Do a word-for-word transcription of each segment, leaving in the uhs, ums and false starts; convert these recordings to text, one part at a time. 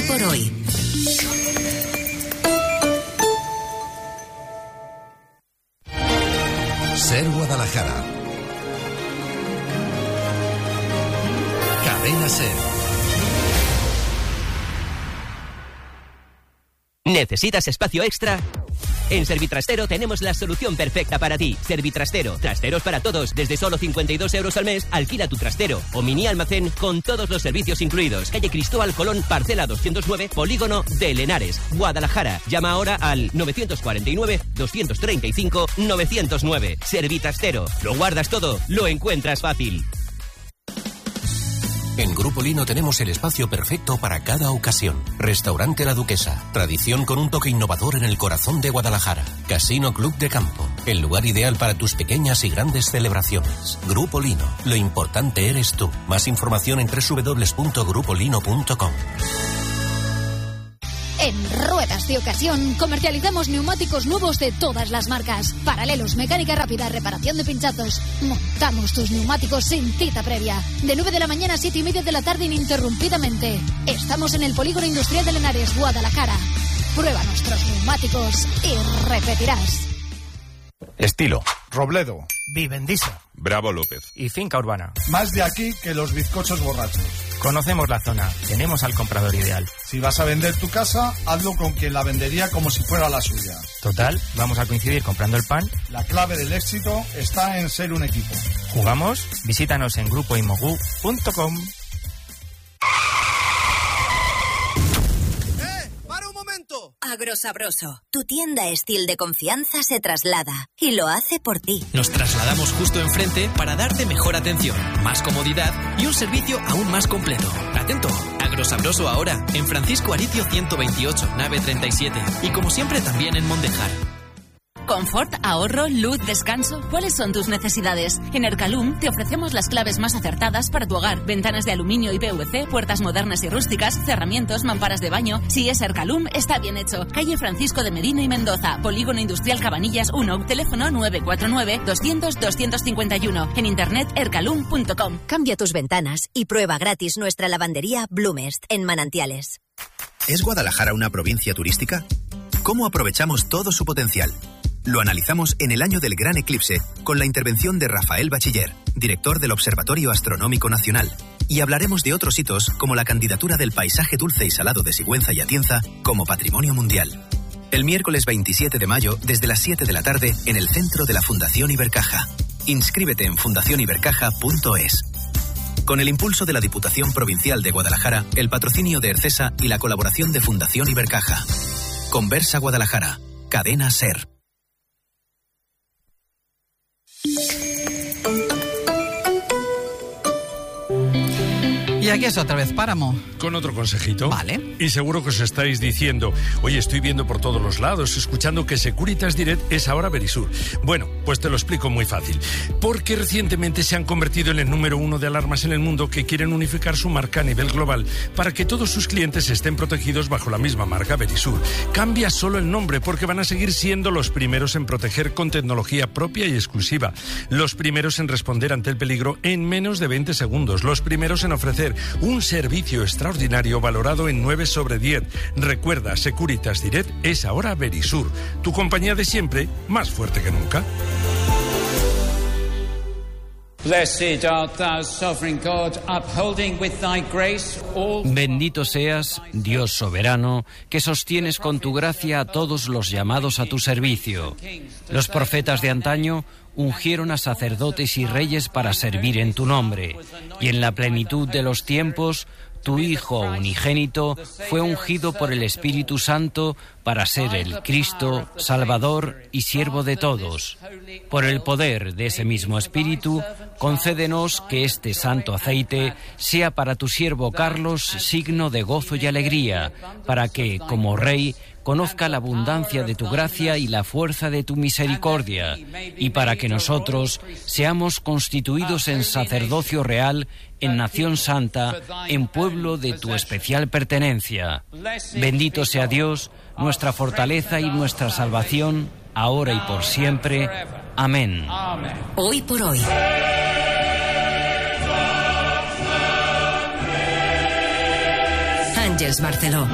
por hoy. Ser Guadalajara. Cadena Ser. ¿Necesitas espacio extra? En Servitrastero tenemos la solución perfecta para ti. Servitrastero, trasteros para todos. Desde solo cincuenta y dos euros al mes, alquila tu trastero o mini almacén con todos los servicios incluidos. Calle Cristóbal Colón, parcela doscientos nueve, Polígono de Lenares, Guadalajara. Llama ahora al novecientos cuarenta y nueve, doscientos treinta y cinco, novecientos nueve. Servitrastero. Lo guardas todo, lo encuentras fácil. En Grupo Lino tenemos el espacio perfecto para cada ocasión. Restaurante La Duquesa, tradición con un toque innovador en el corazón de Guadalajara. Casino Club de Campo, el lugar ideal para tus pequeñas y grandes celebraciones. Grupo Lino, lo importante eres tú. Más información en doble u doble u doble u punto grupo lino punto com. En Ruedas de Ocasión comercializamos neumáticos nuevos de todas las marcas. Paralelos, mecánica rápida, reparación de pinchazos. Montamos tus neumáticos sin cita previa. De nueve de la mañana a siete y media de la tarde ininterrumpidamente. Estamos en el Polígono Industrial de Lenares, Guadalajara. Prueba nuestros neumáticos y repetirás. Estilo. Robledo. Vivendiza. Bravo López. Y finca urbana. Más de aquí que los bizcochos borrachos. Conocemos la zona. Tenemos al comprador ideal. Si vas a vender tu casa, hazlo con quien la vendería como si fuera la suya. Total, vamos a coincidir comprando el pan. La clave del éxito está en ser un equipo. ¿Jugamos? Visítanos en grupo imogu punto com. Agrosabroso, tu tienda Estil de confianza se traslada y lo hace por ti. Nos trasladamos justo enfrente para darte mejor atención, más comodidad y un servicio aún más completo. Atento, Agrosabroso ahora en Francisco Aricio ciento veintiocho, nave treinta y siete y como siempre también en Mondejar. Confort, ahorro, luz, descanso. ¿Cuáles son tus necesidades? En Ercalum te ofrecemos las claves más acertadas para tu hogar. Ventanas de aluminio y P V C, puertas modernas y rústicas, cerramientos, mamparas de baño. Si es Ercalum, está bien hecho. Calle Francisco de Medina y Mendoza, Polígono Industrial Cabanillas uno, teléfono nueve cuatro nueve, doscientos, doscientos cincuenta y uno. En internet ercalum punto com. Cambia tus ventanas y prueba gratis nuestra lavandería Blumest en Manantiales. ¿Es Guadalajara una provincia turística? ¿Cómo aprovechamos todo su potencial? Lo analizamos en el año del Gran Eclipse con la intervención de Rafael Bachiller, director del Observatorio Astronómico Nacional. Y hablaremos de otros hitos como la candidatura del paisaje dulce y salado de Sigüenza y Atienza como Patrimonio Mundial. El miércoles veintisiete de mayo, desde las siete de la tarde, en el centro de la Fundación Ibercaja. Inscríbete en fundación ibercaja punto es. Con el impulso de la Diputación Provincial de Guadalajara, el patrocinio de Ercesa y la colaboración de Fundación Ibercaja. Conversa Guadalajara. Cadena Ser. Y aquí es otra vez Páramo. Con otro consejito. Vale. Y seguro que os estáis diciendo, oye, estoy viendo por todos los lados, escuchando que Securitas Direct es ahora Verisur. Bueno, pues te lo explico muy fácil. Porque recientemente se han convertido en el número uno de alarmas en el mundo que quieren unificar su marca a nivel global para que todos sus clientes estén protegidos bajo la misma marca Verisur. Cambia solo el nombre porque van a seguir siendo los primeros en proteger con tecnología propia y exclusiva. Los primeros en responder ante el peligro en menos de veinte segundos. Los primeros en ofrecer un servicio extraordinario valorado en nueve sobre diez. Recuerda, Securitas Direct es ahora Verisur, tu compañía de siempre, más fuerte que nunca. Bendito seas, Dios soberano, que sostienes con tu gracia a todos los llamados a tu servicio. Los profetas de antaño ungieron a sacerdotes y reyes para servir en tu nombre, y en la plenitud de los tiempos, tu Hijo unigénito fue ungido por el Espíritu Santo para ser el Cristo, Salvador y siervo de todos. Por el poder de ese mismo Espíritu, concédenos que este santo aceite sea para tu siervo Carlos signo de gozo y alegría, para que, como Rey, conozca la abundancia de tu gracia y la fuerza de tu misericordia, y para que nosotros seamos constituidos en sacerdocio real, en nación santa, en pueblo de tu especial pertenencia. Bendito sea Dios, nuestra fortaleza y nuestra salvación, ahora y por siempre. Amén. Hoy por hoy. Ángeles Barceló.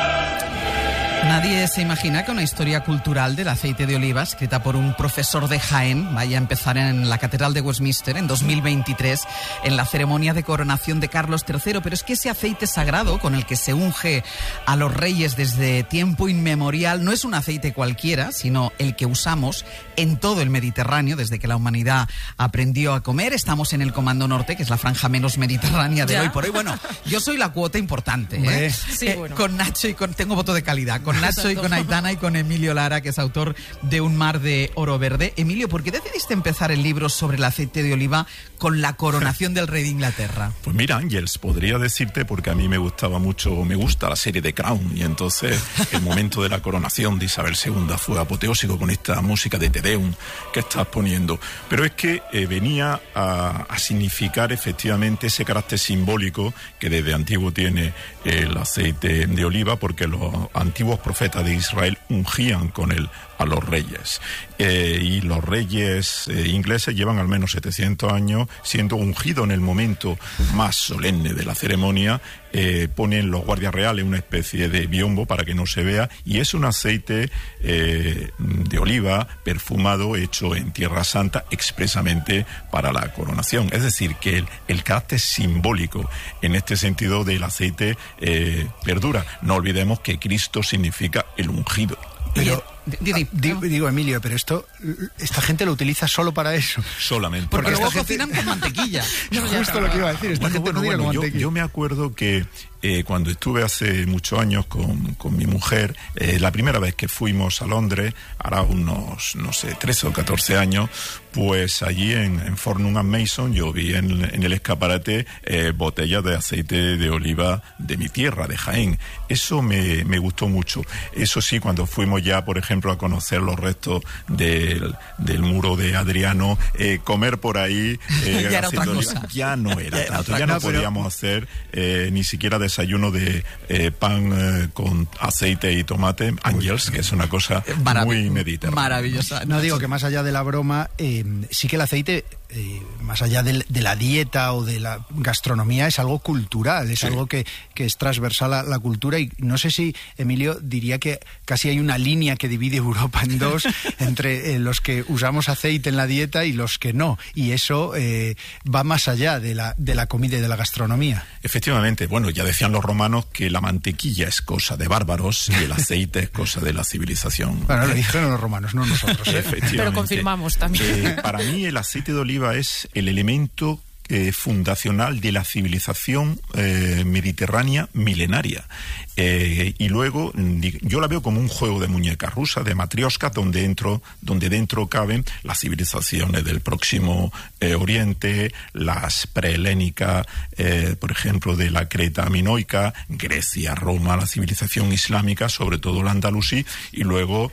Nadie se imagina que una historia cultural del aceite de oliva, escrita por un profesor de Jaén, vaya a empezar en la Catedral de Westminster en dos mil veintitrés, en la ceremonia de coronación de Carlos tercero. Pero es que ese aceite sagrado con el que se unge a los reyes desde tiempo inmemorial no es un aceite cualquiera, sino el que usamos en todo el Mediterráneo desde que la humanidad aprendió a comer. Estamos en el Comando Norte, que es la franja menos mediterránea de ¿Ya? hoy por hoy. Bueno, yo soy la cuota importante, ¿eh? Sí, eh, bueno. Con Nacho y con... Tengo voto de calidad. Con Nacho y con Aitana y con Emilio Lara, que es autor de Un mar de oro verde. Emilio, ¿por qué decidiste empezar el libro sobre el aceite de oliva con la coronación del rey de Inglaterra? Pues mira, Ángeles, podría decirte, porque a mí me gustaba mucho, me gusta la serie de Crown, y entonces el momento de la coronación de Isabel segunda fue apoteósico con esta música de Te Deum que estás poniendo. Pero es que eh, venía a, a significar efectivamente ese carácter simbólico que desde antiguo tiene el aceite de oliva, porque los antiguos profetas de Israel ungían con él a los reyes. Eh, y los reyes eh, ingleses llevan al menos setecientos años siendo ungidos en el momento más solemne de la ceremonia. Eh, ponen los guardias reales una especie de biombo para que no se vea, y es un aceite eh, de oliva perfumado hecho en Tierra Santa expresamente para la coronación. Es decir, que el, el carácter simbólico en este sentido del aceite eh, perdura. No olvidemos que Cristo significa el ungido. Pero, digo, digo, digo, Emilio, pero esto, esta gente lo utiliza solo para eso. Solamente. Porque, Porque luego gente... cocinan con mantequilla. No, no, justo lo que iba a decir. Esta bueno, gente bueno, no bueno, con yo, mantequilla. yo me acuerdo que eh, cuando estuve hace muchos años con, con mi mujer, eh, la primera vez que fuimos a Londres, hará unos, no sé, trece o catorce años, pues allí en, en Fortnum and Mason yo vi en, en el escaparate eh, botellas de aceite de oliva de mi tierra, de Jaén. Eso me, me gustó mucho. Eso sí, cuando fuimos ya, por ejemplo, a conocer los restos del, del muro de Adriano, eh, comer por ahí eh, ya, era otra cosa. ya no era ya tanto, era ya no, no pero... podíamos hacer eh, ni siquiera desayuno de eh, pan eh, con aceite y tomate, Ángeles, que es una cosa Marav- muy mediterránea. Maravillosa. No digo que más allá de la broma, eh, sí que el aceite, eh, más allá de, de la dieta o de la gastronomía, es algo cultural, es sí. algo que, que es transversal a la cultura, y no sé si, Emilio, diría que casi hay una línea que divide Europa en dos, entre eh, los que usamos aceite en la dieta y los que no, y eso eh, va más allá de la, de la comida y de la gastronomía. Efectivamente, bueno, ya decían los romanos que la mantequilla es cosa de bárbaros y el aceite es cosa de la civilización. Bueno, lo dijeron los romanos, no nosotros. ¿eh? Efectivamente. Pero confirmamos también. Eh, para mí el aceite de oliva es el elemento eh, fundacional de la civilización eh, mediterránea milenaria. Eh, y luego yo la veo como un juego de muñecas rusas, de matrioscas, donde dentro, donde dentro caben las civilizaciones del próximo eh, Oriente, las prehelénicas, eh, por ejemplo, de la Creta minoica, Grecia, Roma, la civilización islámica, sobre todo la andalusí, y luego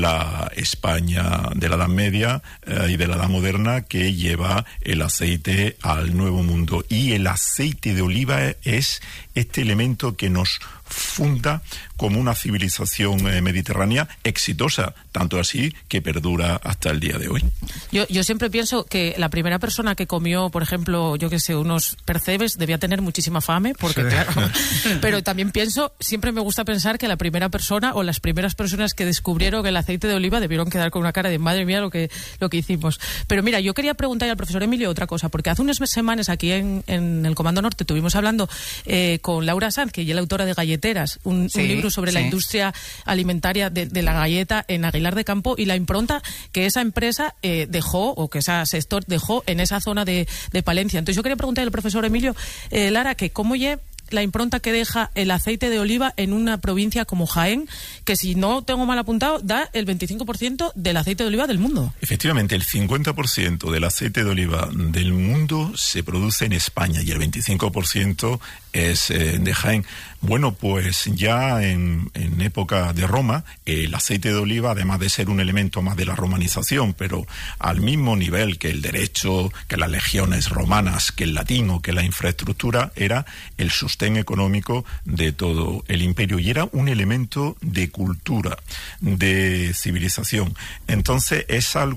la España de la Edad Media eh, y de la Edad Moderna, que lleva el aceite al Nuevo Mundo. Y el aceite de oliva es este elemento que nos funda como una civilización eh, mediterránea exitosa, tanto así que perdura hasta el día de hoy. Yo, yo siempre pienso que la primera persona que comió, por ejemplo, yo que sé, unos percebes, debía tener muchísima fame, porque sí. claro, pero también pienso, siempre me gusta pensar que la primera persona o las primeras personas que descubrieron el aceite de oliva debieron quedar con una cara de madre mía lo que, lo que hicimos. Pero mira, yo quería preguntarle al profesor Emilio otra cosa, porque hace unas semanas aquí en, en el Comando Norte estuvimos hablando eh, con Laura Sanz, que ella es la autora de Galleteras, un, sí, un libro sobre sí. la industria alimentaria de, de la galleta en Aguilar de Campo, y la impronta que esa empresa eh, dejó, o que ese sector dejó en esa zona de, de Palencia. Entonces yo quería preguntarle al profesor Emilio eh, Lara, que cómo lle la impronta que deja el aceite de oliva en una provincia como Jaén, que si no tengo mal apuntado, da el veinticinco por ciento del aceite de oliva del mundo. Efectivamente, el cincuenta por ciento del aceite de oliva del mundo se produce en España y el veinticinco por ciento es eh, de Jaén. Bueno, pues ya en, en época de Roma, el aceite de oliva, además de ser un elemento más de la romanización, pero al mismo nivel que el derecho, que las legiones romanas, que el latín o que la infraestructura, era el sostén económico de todo el imperio y era un elemento de cultura, de civilización. Entonces es algo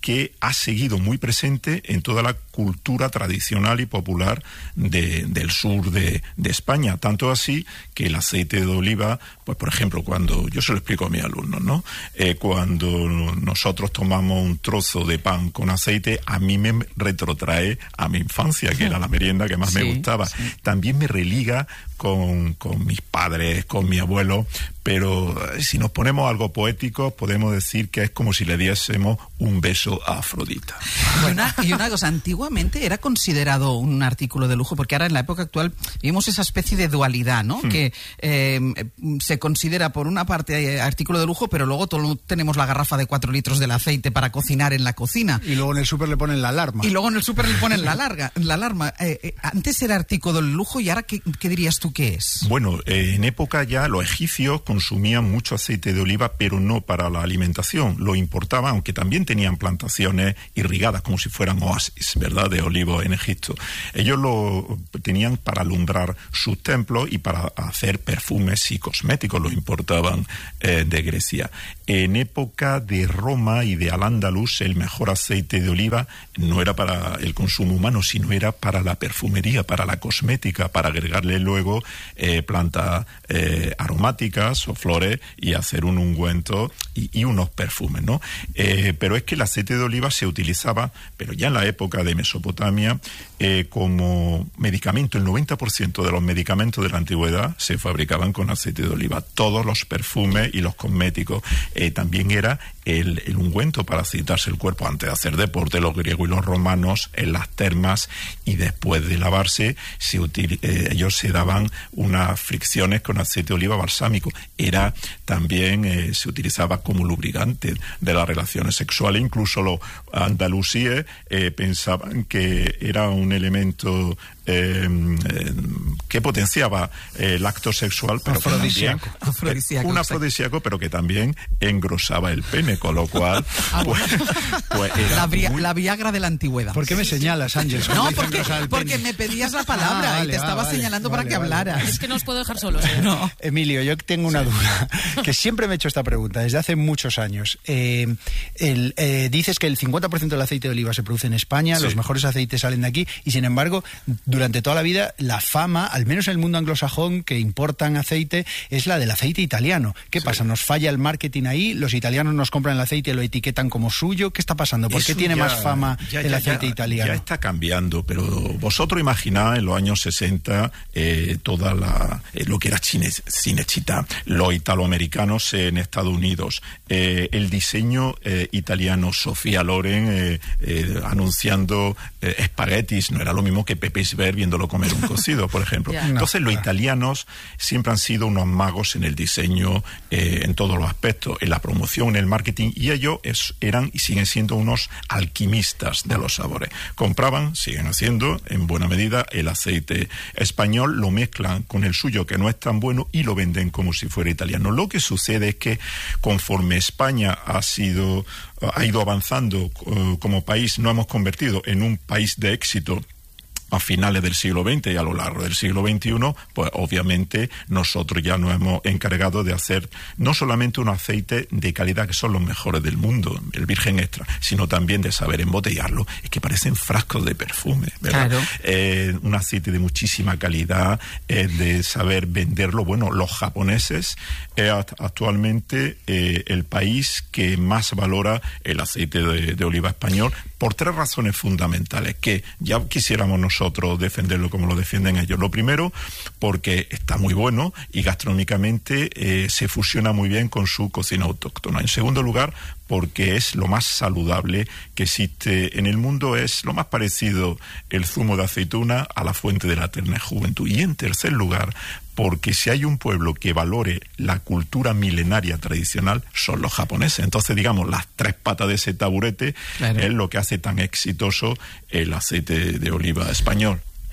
que ha seguido muy presente en toda la cultura tradicional y popular de, del sur de, de España. Tanto así que el aceite de oliva, pues por ejemplo, cuando yo se lo explico a mis alumnos, ¿no? Eh, cuando nosotros tomamos un trozo de pan con aceite, a mí me retrotrae a mi infancia, que era la merienda que más sí, me gustaba. Sí. También me religa con, con mis padres, con mi abuelo, pero si nos ponemos algo poético, podemos decir que es como si le diésemos un beso a Afrodita. Y una, y una cosa, antiguamente era considerado un artículo de lujo, porque ahora en la época actual vivimos esa especie de dualidad, ¿no? Hmm. Que eh, se considera por una parte artículo de lujo, pero luego todo, tenemos la garrafa de cuatro litros del aceite para cocinar en la cocina. Y luego en el súper le ponen la alarma. Y luego en el súper le ponen la, larga, la alarma. Eh, eh, antes era artículo del lujo y ahora, ¿qué, qué dirías tú que es? Bueno, eh, en época ya los egipcios consumían mucho aceite de oliva, pero no para la alimentación. Lo importaban, aunque también tenían plantaciones irrigadas, como si fueran oasis, ¿verdad?, de olivos en Egipto. Ellos lo tenían para alumbrar sus templos y para hacer perfumes y cosméticos, lo importaban eh, de Grecia. En época de Roma y de Al-Ándalus, el mejor aceite de oliva no era para el consumo humano, sino era para la perfumería, para la cosmética, para agregarle luego eh, plantas eh, aromáticas o flores y hacer un ungüento y, y unos perfumes, ¿no? Eh, pero es que el aceite de oliva se utilizaba, pero ya en la época de Mesopotamia, eh, como medicamento. El noventa por ciento de los medicamentos de la antigüedad se fabricaban con aceite de oliva. Todos los perfumes y los cosméticos. Eh, también era el, el ungüento para aceitarse el cuerpo antes de hacer deporte. Los griegos y los romanos en las termas, y después de lavarse se util, eh, ellos se daban unas fricciones con aceite de oliva balsámico. Era también eh, se utilizaba como lubricante de las relaciones sexuales. Incluso los andalusíes eh, pensaban que era un elemento Eh, eh, que potenciaba eh, el acto sexual, pero afrodisíaco, también, afrodisíaco, un afrodisíaco, pero que también engrosaba el pene, con lo cual ah, pues, pues era la, via, muy... la Viagra de la antigüedad. ¿Por qué me señalas, Ángel? No, porque, porque me pedías la palabra ah, vale, y te estaba ah, vale, señalando vale, para que vale, hablaras. Es que no os puedo dejar solos. ¿eh? No. Emilio, yo tengo una sí. duda, que siempre me he hecho esta pregunta desde hace muchos años. Eh, el, eh, dices que el cincuenta por ciento del aceite de oliva se produce en España, sí. los mejores aceites salen de aquí, y sin embargo, durante toda la vida, la fama, al menos en el mundo anglosajón, que importan aceite, es la del aceite italiano. ¿Qué sí. pasa? ¿Nos falla el marketing ahí? ¿Los italianos nos compran el aceite y lo etiquetan como suyo? ¿Qué está pasando? ¿Por Eso qué tiene ya, más fama ya, el ya, aceite ya, italiano? Ya está cambiando, pero vosotros imagináis en los años sesenta eh, toda la eh, lo que era Cine, Cinecittà, los italoamericanos en Estados Unidos, eh, el diseño eh, italiano, Sofía Loren eh, eh, anunciando eh, espaguetis, no era lo mismo que Pepe Isbert viéndolo comer un cocido, por ejemplo. Yeah. Entonces los italianos siempre han sido unos magos en el diseño, eh, en todos los aspectos, en la promoción, en el marketing, y ellos es, eran y siguen siendo unos alquimistas de los sabores. Compraban, siguen haciendo en buena medida, el aceite español, lo mezclan con el suyo que no es tan bueno y lo venden como si fuera italiano. Lo que sucede es que conforme España ha sido ha ido avanzando uh, como país, nos hemos convertido en un país de éxito a finales del siglo veinte y a lo largo del siglo veintiuno, pues obviamente nosotros ya nos hemos encargado de hacer no solamente un aceite de calidad, que son los mejores del mundo, el virgen extra, sino también de saber embotellarlo. Es que parecen frascos de perfume, ¿verdad? Claro. Eh, un aceite de muchísima calidad, eh, de saber venderlo. Bueno, los japoneses es actualmente eh, el país que más valora el aceite de, de oliva español, por tres razones fundamentales, que ya quisiéramos nosotros defenderlo como lo defienden ellos. Lo primero, porque está muy bueno y gastronómicamente eh, se fusiona muy bien con su cocina autóctona. En segundo lugar, porque es lo más saludable que existe en el mundo, es lo más parecido el zumo de aceituna a la fuente de la eterna juventud. Y en tercer lugar, porque si hay un pueblo que valore la cultura milenaria tradicional, son los japoneses. Entonces, digamos, las tres patas de ese taburete claro. es lo que hace tan exitoso el aceite de oliva español.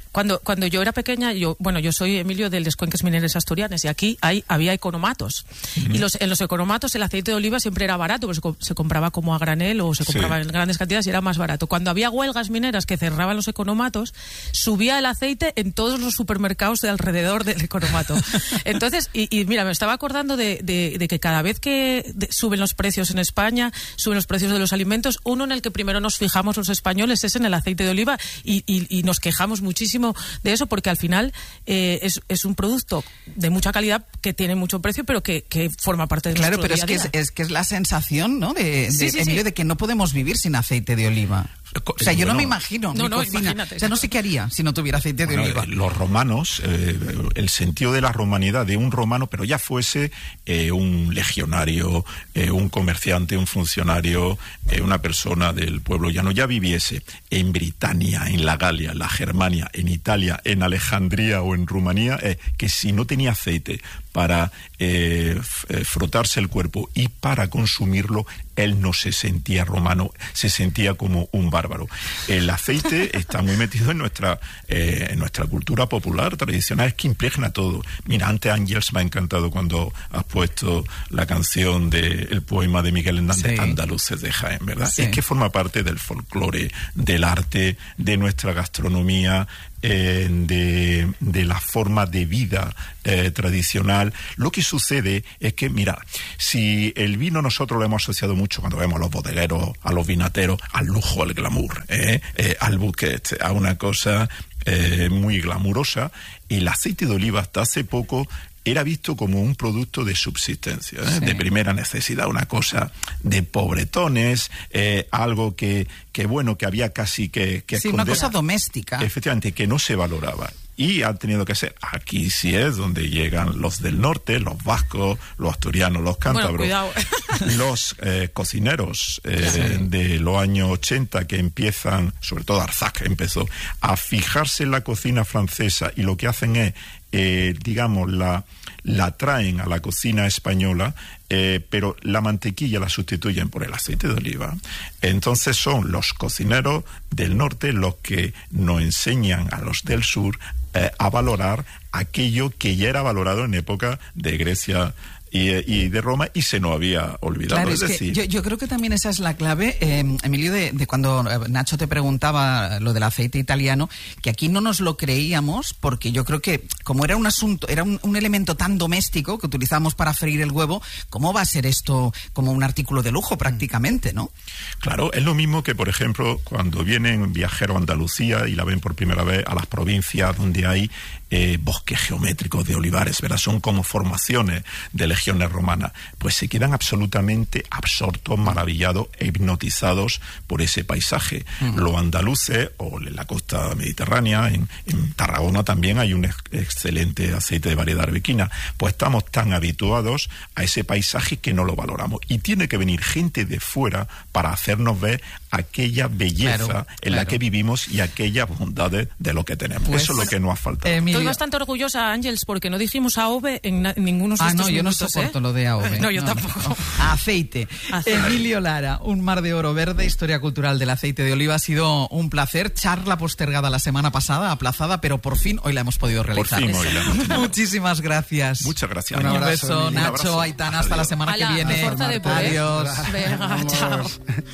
Cuando, cuando yo era pequeña, yo, bueno, yo soy, Emilio, de les Cuenques Mineres Asturianes, y aquí hay, había economatos. Uh-huh. Y los, en los economatos el aceite de oliva siempre era barato, porque se, se compraba como a granel o se compraba sí. en grandes cantidades y era más barato. Cuando había huelgas mineras que cerraban los economatos, subía el aceite en todos los supermercados de alrededor del economato. Entonces, y, y mira, me estaba acordando de, de, de que cada vez que de, suben los precios en España, suben los precios de los alimentos, uno en el que primero nos fijamos los españoles es en el aceite de oliva y, y, y nos quejamos muchísimo de eso, porque al final eh, es, es un producto de mucha calidad que tiene mucho precio, pero que, que forma parte de claro, nuestro día a día. Claro, pero es que es, es que es la sensación, ¿no? De, de, sí, sí, Emilio, sí. de que no podemos vivir sin aceite de oliva. O sea, yo bueno, no me imagino no, mi no, cocina. imagínate. O sea, no sé qué haría si no tuviera aceite bueno, de oliva. Los romanos, eh, el sentido de la romanidad de un romano, pero ya fuese eh, un legionario, eh, un comerciante, un funcionario, eh, una persona del pueblo llano, ya viviese en Britania, en la Galia, en la Germania, en Italia, en Alejandría o en Rumanía, eh, que si no tenía aceite para eh, f- frotarse el cuerpo y para consumirlo, él no se sentía romano, se sentía como un bárbaro. El aceite está muy metido en nuestra eh, en nuestra cultura popular, tradicional, es que impregna todo. Mira, antes Ángels me ha encantado cuando has puesto la canción del poema de Miguel Hernández, sí. Andaluces de Jaén, ¿verdad? Sí. Es que forma parte del folclore, del arte, de nuestra gastronomía, Eh, de, de la forma de vida eh, tradicional. Lo que sucede es que, mira, si el vino nosotros lo hemos asociado mucho cuando vemos a los bodegueros, a los vinateros, al lujo, al glamour, eh, eh, al bouquet, a una cosa eh, muy glamurosa, el aceite de oliva hasta hace poco era visto como un producto de subsistencia, ¿eh? Sí. de primera necesidad, una cosa de pobretones, eh, algo que, que bueno, que había casi que, que sí, esconder. una cosa doméstica. Efectivamente, que no se valoraba. Y han tenido que ser, aquí sí es donde llegan los del norte, los vascos, los asturianos, los cántabros, bueno, los eh, cocineros eh, sí. de los años ochenta que empiezan, sobre todo Arzac empezó, a fijarse en la cocina francesa y lo que hacen es, eh, digamos, la, la traen a la cocina española, eh, pero la mantequilla la sustituyen por el aceite de oliva. Entonces son los cocineros del norte los que nos enseñan a los del sur eh, a valorar aquello que ya era valorado en época de Grecia Y, y de Roma, y se nos había olvidado. Claro, es es decir, que yo, yo creo que también esa es la clave, eh, Emilio, de, de cuando Nacho te preguntaba lo del aceite italiano, que aquí no nos lo creíamos, porque yo creo que como era un asunto, era un, un elemento tan doméstico que utilizamos para freír el huevo, ¿cómo va a ser esto como un artículo de lujo prácticamente, no? Claro, es lo mismo que, por ejemplo, cuando vienen viajeros a Andalucía y la ven por primera vez a las provincias donde hay eh, bosques geométricos de olivares, ¿verdad? Son como formaciones de legiones romanas. Pues se quedan absolutamente absortos, maravillados e hipnotizados por ese paisaje. Uh-huh. Los andaluces, o en la costa mediterránea, en, en Tarragona también hay un ex- excelente aceite de variedad arbequina. Pues estamos tan habituados a ese paisaje que no lo valoramos. Y tiene que venir gente de fuera para hacernos ver aquella belleza claro, en claro. la que vivimos y aquellas bondades de lo que tenemos. Pues, eso es lo que nos ha faltado. Estoy bastante orgullosa, Ángels, porque no dijimos A O V en, na- en ninguno de ah, estos no, yo minutos, no soporto ¿eh? lo de A O V. No, yo no, tampoco. No. Aceite. Aceite. Emilio Lara, un mar de oro verde, historia cultural del aceite de oliva. Ha sido un placer. Charla postergada la semana pasada, aplazada, pero por fin hoy la hemos podido realizar. Por fin hoy la hemos tenido. Muchísimas gracias. Muchas gracias. Un abrazo, beso, un Nacho, abrazo. Aitana, hasta Adiós. la semana Ala, que viene. fuerza de poder. Adiós. Venga, chao.